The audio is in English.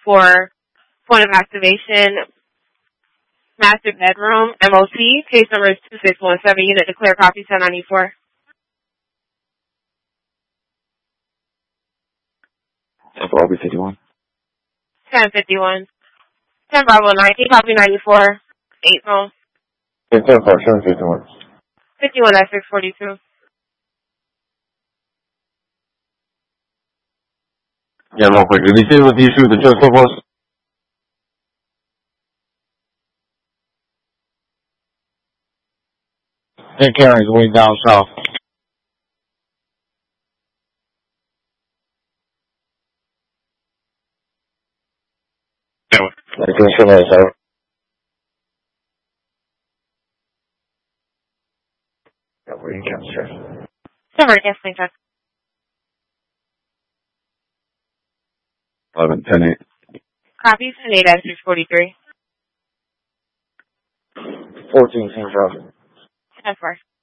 for point of activation, master bedroom, MOC. Case number is 2617. Unit declare copy 1094. 51. 1051. 10 Bravo 19, copy 94. 8 zone. 10 for 751. 51 at 642. Yeah, real quick. Did he say what the issue with the Joseph was? Nick Carey's way down south. I can show myself. Where you can, sir. Summer, yes, thank you. 11, 10, 8. Copy 10 8 at 643. 14, St. Charles. 10 4.